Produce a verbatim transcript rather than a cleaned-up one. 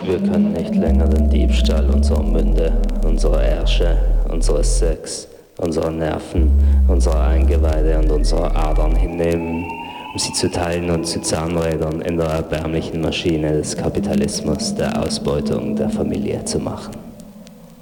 Wir können nicht länger den Diebstahl unserer Münde, unserer Ärsche, unseres Sex, unserer Nerven, unserer Eingeweide und unserer Adern hinnehmen, um sie zu teilen und zu Zahnrädern in der erbärmlichen Maschine des Kapitalismus, der Ausbeutung der Familie zu machen.